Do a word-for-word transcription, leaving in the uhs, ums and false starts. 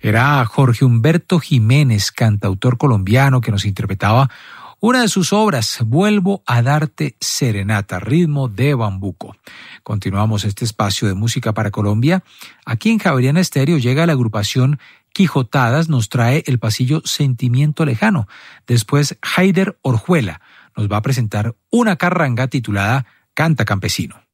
Era Jorge Humberto Jiménez, cantautor colombiano, que nos interpretaba una de sus obras, Vuelvo a darte serenata, ritmo de bambuco. Continuamos este espacio de música para Colombia. Aquí en Javeriana Estéreo llega la agrupación Quijotadas, nos trae el pasillo Sentimiento Lejano. Después, Haider Orjuela nos va a presentar una carranga titulada Canta Campesino.